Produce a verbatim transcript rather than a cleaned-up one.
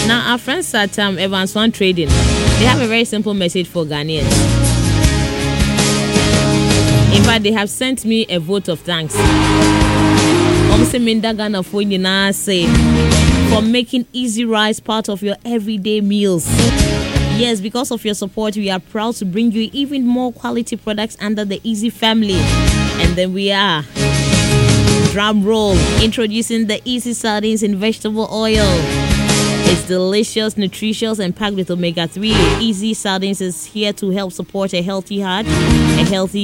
Now, our friends at um, Evans One Trading, they have a very simple message for Ghanaians. In fact, they have sent me a vote of thanks. For making Easy Rice part of your everyday meals. Yes, because of your support, we are proud to bring you even more quality products under the Easy family. And then we are, drum roll, introducing the Easy Sardines in vegetable oil. It's delicious, nutritious, and packed with omega three. Easy Sardines is here to help support a healthy heart, a healthy